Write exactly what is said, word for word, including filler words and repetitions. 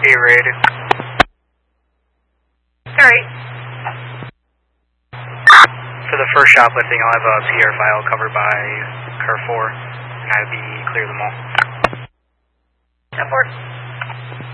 E-rated. Alright. For the first shoplifting, I'll have a P R file covered by Car four, and I would be clear of them all. ten four.